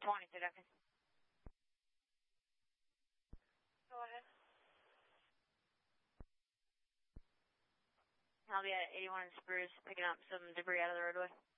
20, Duncan. Go ahead. I'll be at 81 Spruce picking up some debris out of the roadway.